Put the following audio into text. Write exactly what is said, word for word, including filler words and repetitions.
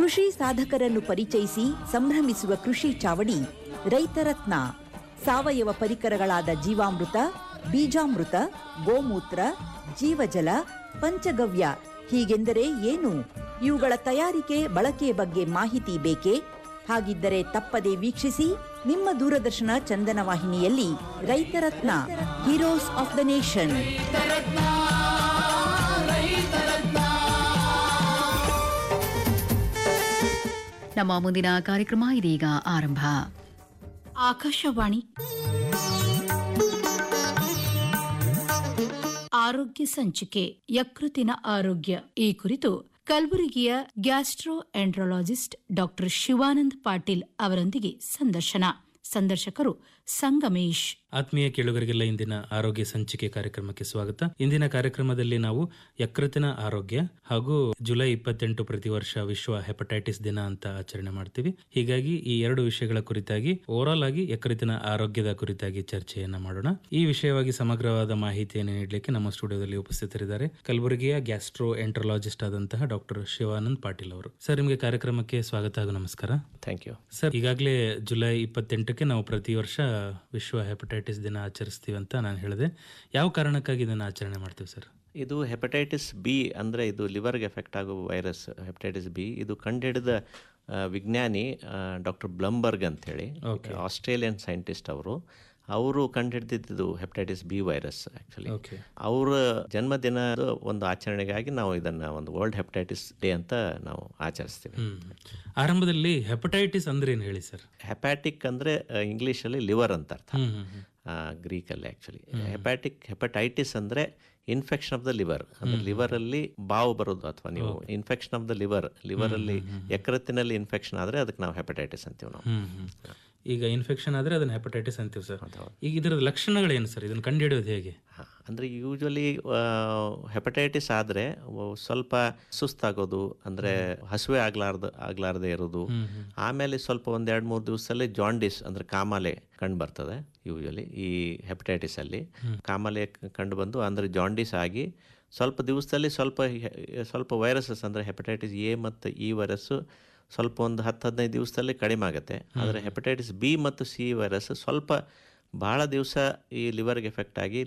ಕೃಷಿ ಸಾಧಕರನ್ನು ಪರಿಚಯಿಸಿ ಸಂಭ್ರಮಿಸುವ ಕೃಷಿ ಚಾವಡಿ ರೈತರತ್ನ. ಸಾವಯವ ಪರಿಕರಗಳಾದ ಜೀವಾಮೃತ, ಬೀಜಾಮೃತ, ಗೋಮೂತ್ರ, ಜೀವಜಲ, ಪಂಚಗವ್ಯ ಹೀಗೆಂದರೆ ಏನು? ಇವುಗಳ ತಯಾರಿಕೆ ಬಳಕೆಯ ಬಗ್ಗೆ ಮಾಹಿತಿ ಬೇಕೇ? ಹಾಗಿದ್ದರೆ ತಪ್ಪದೆ ವೀಕ್ಷಿಸಿ ನಿಮ್ಮ ದೂರದರ್ಶನ ಚಂದನ ವಾಹಿನಿಯಲ್ಲಿ ರೈತರತ್ನ, ಹೀರೋಸ್ ಆಫ್ ದ ನೇಷನ್. ನಮ್ಮ ಮುಂದಿನ ಕಾರ್ಯಕ್ರಮ ಇದೀಗ ಆರಂಭ. ಆಕಾಶವಾಣಿ ಆರೋಗ್ಯ ಸಂಚಿಕೆ ಯಕೃತಿನ ಆರೋಗ್ಯ ಈ ಕುರಿತು ಕಲಬುರಗಿಯ gastro enterologist doctor Shivanand Patil ಅವರೊಂದಿಗೆ ಸಂದರ್ಶನ. ಸಂದರ್ಶಕರು ಸಂಗಮೇಶ್. ಆತ್ಮೀಯ ಕೇಳುಗರಿಗೆಲ್ಲ ಇಂದಿನ ಆರೋಗ್ಯ ಸಂಚಿಕೆ ಕಾರ್ಯಕ್ರಮಕ್ಕೆ ಸ್ವಾಗತ. ಇಂದಿನ ಕಾರ್ಯಕ್ರಮದಲ್ಲಿ ನಾವು ಯಕೃತಿನ ಆರೋಗ್ಯ ಹಾಗೂ ಜುಲೈ ಇಪ್ಪತ್ತೆಂಟು ಪ್ರತಿ ವರ್ಷ ವಿಶ್ವ ಹೆಪಟೈಟಿಸ್ ದಿನ ಅಂತ ಆಚರಣೆ ಮಾಡ್ತೀವಿ. ಹೀಗಾಗಿ ಈ ಎರಡು ವಿಷಯಗಳ ಕುರಿತಾಗಿ ಓವರಾಲ್ ಆಗಿ ಯಕೃತಿನ ಆರೋಗ್ಯದ ಕುರಿತಾಗಿ ಚರ್ಚೆಯನ್ನ ಮಾಡೋಣ. ಈ ವಿಷಯವಾಗಿ ಸಮಗ್ರವಾದ ಮಾಹಿತಿಯನ್ನು ನೀಡಲಿಕ್ಕೆ ನಮ್ಮ ಸ್ಟುಡಿಯೋದಲ್ಲಿ ಉಪಸ್ಥಿತರಿದ್ದಾರೆ ಕಲಬುರಗಿಯ ಗ್ಯಾಸ್ಟ್ರೋ ಎಂಟ್ರಾಲಜಿಸ್ಟ್ ಆದಂತಹ ಡಾಕ್ಟರ್ ಶಿವಾನಂದ್ ಪಾಟೀಲ್ ಅವರು. ಸರ್, ನಿಮಗೆ ಕಾರ್ಯಕ್ರಮಕ್ಕೆ ಸ್ವಾಗತ ಹಾಗೂ ನಮಸ್ಕಾರ. Thank you sir. ಈಗಾಗಲೇ ಜುಲೈ ಇಪ್ಪತ್ತೆಂಟಕ್ಕೆ ನಾವು ಪ್ರತಿ ವರ್ಷ ವಿಶ್ವ ಹೆಪಟೈಟಿಸ್ ದಿನ ಆಚರಿಸ್ತೀವಿ ಅಂತ ನಾನು ಹೇಳಿದೆ. ಯಾವ ಕಾರಣಕ್ಕಾಗಿ ಇದನ್ನು ಆಚರಣೆ ಮಾಡ್ತೀವಿ ಸರ್? ಇದು ಹೆಪಟೈಟಿಸ್ ಬಿ ಅಂದರೆ ಇದು ಲಿವರ್ಗೆ ಎಫೆಕ್ಟ್ ಆಗುವ ವೈರಸ್ ಹೆಪಟೈಟಿಸ್ ಬಿ. ಇದು ಕಂಡುಹಿಡಿದ ವಿಜ್ಞಾನಿ ಡಾಕ್ಟರ್ ಬ್ಲಂಬರ್ಗ್ ಅಂತೇಳಿ, ಆಸ್ಟ್ರೇಲಿಯನ್ ಸೈಂಟಿಸ್ಟ್ ಅವರು ಅವರು ಕಂಡುಹಿಡಿದಿದ್ದು ಹೆಪಟೈಟಿಸ್ ಬಿ ವೈರಸ್. ಆ್ಯಕ್ಚುಲಿ ಅವರ ಜನ್ಮದಿನದ ಒಂದು ಆಚರಣೆಗಾಗಿ ನಾವು ಇದನ್ನು ಒಂದು ವರ್ಲ್ಡ್ ಹೆಪಟೈಟಿಸ್ ಡೇ ಅಂತ ನಾವು ಆಚರಿಸ್ತೀವಿ. ಆರಂಭದಲ್ಲಿ ಹೆಪಟೈಟಿಸ್ ಅಂದ್ರೆ ಏನು ಹೇಳಿ ಸರ್? ಹೆಪ್ಯಾಟಿಕ್ ಅಂದರೆ ಇಂಗ್ಲೀಷಲ್ಲಿ ಲಿವರ್ ಅಂತ ಅರ್ಥ, ಗ್ರೀಕಲ್ಲಿ. ಆ್ಯಕ್ಚುಲಿ ಹೆಪ್ಯಾಟಿಕ್ ಹೆಪಟೈಟಿಸ್ ಅಂದರೆ ಇನ್ಫೆಕ್ಷನ್ ಆಫ್ ದ ಲಿವರ್, ಅಂದ್ರೆ ಲಿವರಲ್ಲಿ ಬಾವು ಬರೋದು, ಅಥವಾ ನೀವು infection of the liver, ಲಿವರಲ್ಲಿ ಯಕೃತ್ತಿನಲ್ಲಿ infection ಆದರೆ ಅದಕ್ಕೆ ನಾವು ಹೆಪಟೈಟಿಸ್ ಅಂತೀವಿ ನಾವು. ಈಗ ಇನ್ಫೆಕ್ಷನ್ ಆದರೆ ಅದನ್ನ ಹೆಪಟೈಟಿಸ್ ಅಂತೀವಿ ಸರ್. ಈಗ ಇದರ ಲಕ್ಷಣಗಳೇನು ಸರ್? ಇದನ್ನು ಕಂಡುಹಿಡಿಯೋದು ಹೇಗೆ? ಅಂದರೆ ಯೂಶ್ವಲಿ ಹೆಪಟೈಟಿಸ್ ಆದರೆ ಸ್ವಲ್ಪ ಸುಸ್ತಾಗೋದು, ಅಂದರೆ ಹಸುವೆ ಆಗ್ಲಾರ್ದು ಆಗ್ಲಾರ್ದೇ ಇರೋದು. ಆಮೇಲೆ ಸ್ವಲ್ಪ ಒಂದು ಎರಡು ಮೂರು ದಿವಸದಲ್ಲಿ ಜಾಂಡಿಸ್ ಅಂದರೆ ಕಾಮಾಲೆ ಕಂಡು ಬರ್ತದೆ. ಯೂಶ್ವಲಿ ಈ ಹೆಪಟೈಟಿಸಲ್ಲಿ ಕಾಮಾಲೆ ಕಂಡು ಬಂದು ಅಂದರೆ ಜಾಂಡಿಸ್ ಆಗಿ ಸ್ವಲ್ಪ ದಿವಸದಲ್ಲಿ ಸ್ವಲ್ಪ ಸ್ವಲ್ಪ ವೈರಸಸ್ ಅಂದರೆ ಹೆಪಟೈಟಿಸ್ ಎ ಮತ್ತು ಈ ವೈರಸ್ಸು ಸ್ವಲ್ಪ ಒಂದು ಹತ್ತು ಹದಿನೈದು ದಿವಸದಲ್ಲಿ ಕಡಿಮೆ ಆಗುತ್ತೆ. ಆದರೆ ಹೆಪಟೈಟಿಸ್ ಬಿ ಮತ್ತು ಸಿ ವೈರಸ್ ಸ್ವಲ್ಪ ಭಾಳ ದಿವಸ ಈ ಲಿವರ್ಗೆ ಎಫೆಕ್ಟ್ ಆಗಿ